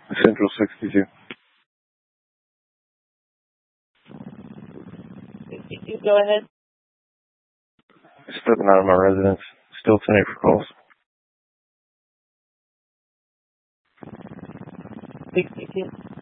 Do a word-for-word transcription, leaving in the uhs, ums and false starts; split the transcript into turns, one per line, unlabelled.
Central sixty-two.
sixty-two, go ahead.
Stepping out of my residence. Still ten eight for calls.
sixty-two.